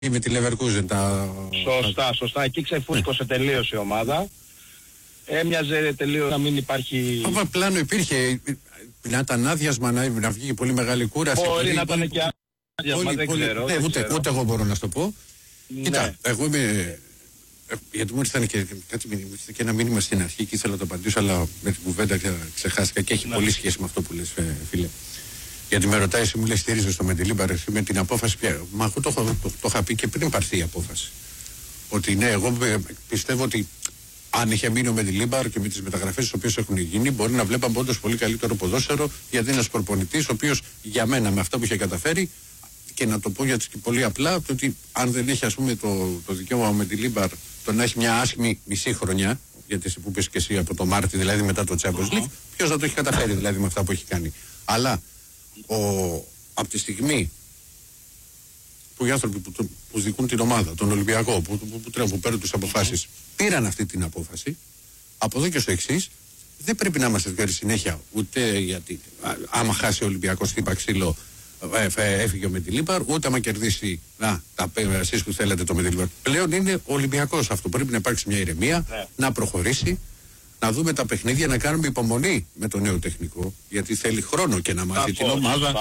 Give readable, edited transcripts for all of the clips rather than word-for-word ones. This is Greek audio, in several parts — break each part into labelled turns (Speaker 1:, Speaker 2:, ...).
Speaker 1: με τη Leverkusen.
Speaker 2: Σωστά. Εκεί ξεφούσκωσε τελείως η ομάδα. Έμοιαζε τελείως να μην υπάρχει.
Speaker 1: Όμα πλάνο υπήρχε. Να ήταν άδειασμα, να βγει πολύ μεγάλη κούραση.
Speaker 2: Μπορεί να ήταν και άδειασμα, δεν ξέρω.
Speaker 1: Ναι, ούτε εγώ μπορώ να σου το πω.
Speaker 2: Ναι.
Speaker 1: Κοίτα, εγώ είμαι. Γιατί μου ήρθαν και ένα μήνυμα στην αρχή και ήθελα να το απαντήσω, αλλά με την κουβέντα ξεχάστηκα και έχει πολύ σχέση με αυτό που λες, φίλε. Γιατί με ρωτάει, εσύ μου λέει στηρίζω στο Μεντιλίμπαρ με την απόφαση πια. Μα εγώ το είχα πει και πριν πάρθει η απόφαση. Ότι ναι, εγώ πιστεύω ότι αν είχε μείνει ο Μεντιλίμπαρ και με τις μεταγραφές τις οποίες έχουν γίνει, μπορεί να βλέπαμε όντως πολύ καλύτερο ποδόσφαιρο, γιατί είναι ένας προπονητής ο οποίος για μένα με αυτά που είχε καταφέρει, και να το πω γιατί πολύ απλά, ότι αν δεν έχει ας πούμε το δικαίωμα ο Μεντιλίμπαρ το να έχει μια άσχημη μισή χρονιά, γιατί που πες και εσύ από το Μάρτι, δηλαδή μετά το Champions League, ποιος θα το έχει καταφέρει δηλαδή με αυτά που έχει κάνει. Αλλά από τη στιγμή που οι άνθρωποι που δικούν την ομάδα, τον Ολυμπιακό, που παίρνουν τις αποφάσεις, πήραν αυτή την απόφαση, από εδώ και στο εξής, δεν πρέπει να είμαστε βγάλει συνέχεια ούτε γιατί άμα χάσει ο Ολυμπιακός χτύπα ξύλο, έφυγε ο Μεντιλίμπαρ, ούτε άμα κερδίσει εσείς που θέλετε το Μεντιλίμπαρ. Πλέον είναι ο Ολυμπιακός αυτό. Πρέπει να υπάρξει μια ηρεμία, να προχωρήσει, να δούμε τα παιχνίδια, να κάνουμε υπομονή με το νέο τεχνικό, γιατί θέλει χρόνο και να μάθει την ομάδα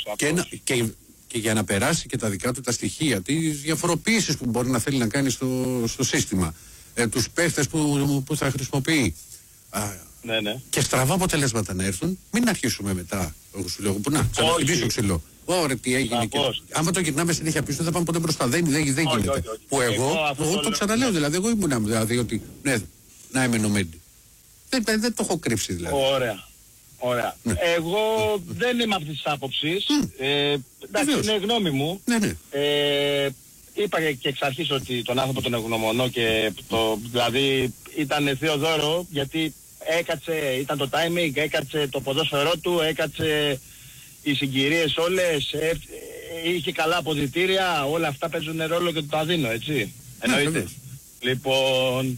Speaker 1: και για να περάσει και τα δικά του τα στοιχεία, τις διαφοροποίησεις που μπορεί να θέλει να κάνει στο σύστημα, τους παίχτες που θα χρησιμοποιεί.
Speaker 2: Ναι.
Speaker 1: Και στραβά αποτελέσματα να έρθουν, μην αρχίσουμε μετά. Εγώ σου λέω, που να ξαναχτυπήσω ξυλό. Ωραία, τι έγινε. Άμα το γυρνάμε συνέχεια πίσω, δεν θα πάμε ποτέ μπροστά. Δεν γίνεται. Που εγώ το ξαναλέω, δηλαδή, εγώ ήμουν δηλαδή ότι ναι, να είμαι νομέντη. Δεν το έχω κρύψει δηλαδή.
Speaker 2: Ωραία. Ναι. Εγώ δεν είμαι αυτής της άποψης. Εντάξει, είναι γνώμη μου.
Speaker 1: Ναι.
Speaker 2: Είπα και εξ αρχής ότι τον άνθρωπο τον ευγνωμονώ και δηλαδή ήταν θείο δώρο, γιατί ήταν το timing, έκατσε το ποδόσφαιρό του, έκατσε οι συγκυρίες όλες, είχε καλά αποδυτήρια, όλα αυτά παίζουν ρόλο και το αδύνω, έτσι. Εννοείται. Λοιπόν,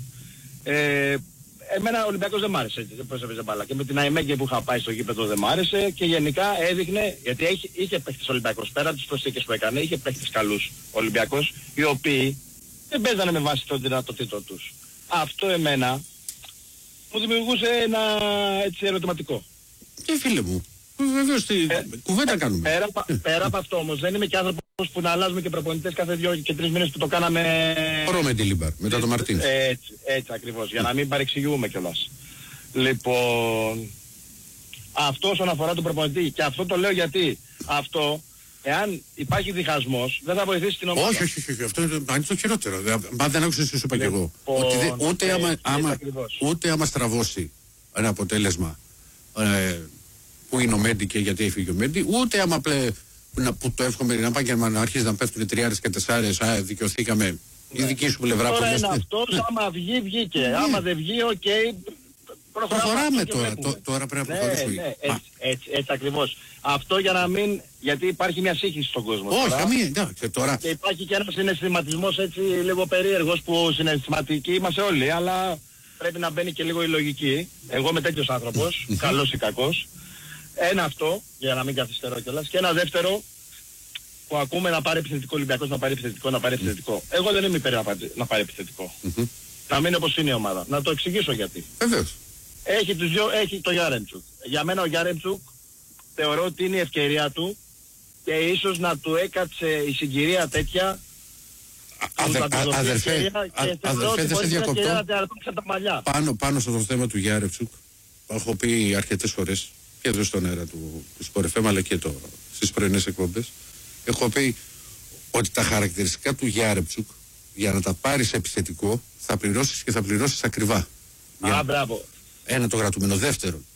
Speaker 2: εμένα ο Ολυμπιακός δεν μ' άρεσε, πώς έπαιζε μπάλα. Και με την Αϊμέγκε που είχα πάει στο γήπεδο δεν μ' άρεσε, και γενικά έδειχνε, γιατί είχε παίχτες Ολυμπιακός, πέρα τις προσθήκες που έκανε, είχε παίχτες καλούς Ολυμπιακός, οι οποίοι δεν παίζανε με βάση το δυνατοτήτο τους. Αυτό εμένα μου δημιουργούσε ένα έτσι ερωτηματικό.
Speaker 1: Φίλε μου, βεβαίως κουβέντα κάνουμε.
Speaker 2: Πέρα από αυτό όμως, δεν είμαι και άνθρωπος που να αλλάζουμε και προπονητές κάθε 2 και 3 μήνες που το κάναμε.
Speaker 1: Πρώτο Μεντιλίμπαρ, μετά το Μαρτίνς.
Speaker 2: Έτσι ακριβώς, για να μην παρεξηγούμε κιόλας. Λοιπόν, αυτό όσον αφορά τον προπονητή, και αυτό το λέω γιατί αυτό, εάν υπάρχει διχασμός, δεν θα βοηθήσει την ομάδα.
Speaker 1: Όχι, αυτό είναι το χειρότερο. Μα δεν άκουσες τι σου είπα κι εγώ. Ούτε άμα στραβώσει ένα αποτέλεσμα που είναι ο Μέντι και γιατί έφυγε ο Μέντι, ούτε άμα που το εύχομαι να πάει και να αρχίσει να πέφτουν 3 και 4, δικαιωθήκαμε. Η δική σου πλευρά που
Speaker 2: είναι αυτός, άμα βγει, βγήκε. Άμα δεν βγει, οκ.
Speaker 1: Προχωράμε τώρα πρέπει να προχωρήσουμε.
Speaker 2: Έτσι ακριβώς. Αυτό για να μην, γιατί υπάρχει μια σύγχυση στον κόσμο.
Speaker 1: Όχι, καμία, τώρα.
Speaker 2: Και υπάρχει και ένας συναισθηματισμός έτσι λίγο περίεργος, που συναισθηματικοί είμαστε όλοι, αλλά πρέπει να μπαίνει και λίγο η λογική. Εγώ είμαι τέτοιος άνθρωπος, καλός ή κακός. Ένα αυτό, για να μην καθυστερώ κιόλας. Και ένα δεύτερο, που ακούμε να πάρει επιθετικό Ολυμπιακός, να πάρει επιθετικό. Εγώ δεν είμαι υπέρ να πάρει επιθετικό. Να μείνει όπως είναι η ομάδα. Να το εξηγήσω γιατί.
Speaker 1: Βεβαίως.
Speaker 2: Έχει το Γιάρεμτσουκ. Για μένα ο Γιάρεμτσουκ θεωρώ ότι είναι η ευκαιρία του, και ίσως να του έκατσε η συγκυρία τέτοια.
Speaker 1: Αδερφέ, δεν σε διακοπτώ. Πάνω στο θέμα του Γιάρεμτσουκ, έχω πει αρκετές φορές, και εδώ στον αέρα του Sport FM, αλλά και στις πρωινές εκπομπές, έχω πει ότι τα χαρακτηριστικά του Γιάρεμτσουκ, για να τα πάρεις επιθετικό, θα πληρώσεις, και θα πληρώσεις ακριβά.
Speaker 2: Μπράβο.
Speaker 1: Ένα το κρατούμενο. Δεύτερον,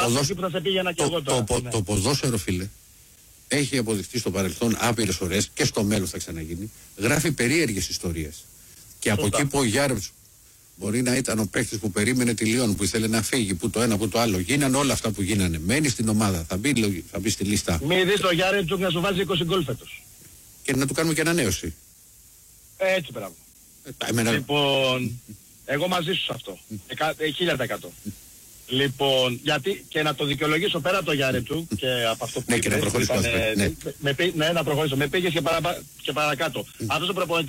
Speaker 1: το ποδόσφαιρο, φίλε, έχει αποδειχτεί στο παρελθόν άπειρες φορές, και στο μέλλον θα ξαναγίνει, γράφει περίεργες ιστορίες. Και από εκεί που ο Γιάρεμτσουκ μπορεί να ήταν ο παίκτης που περίμενε τη Λιόν, που ήθελε να φύγει, που το ένα που το άλλο, γίνανε όλα αυτά που γίνανε. Μένει στην ομάδα, θα μπει στη λίστα.
Speaker 2: Μην δεις το Γιάρεμτσουκ να σου βάζει 20 γκολ φέτος.
Speaker 1: Και να του κάνουμε και ανανέωση.
Speaker 2: Έτσι, μπράβο. Λοιπόν, εγώ μαζί σου σε αυτό. 1000%. Λοιπόν, γιατί και να το δικαιολογήσω πέρα από το Γιάννη του και από αυτό που
Speaker 1: ναι, και να προχωρήσω.
Speaker 2: να προχωρήσω. Με πήγες και παρακάτω. Αυτός ο προπονητής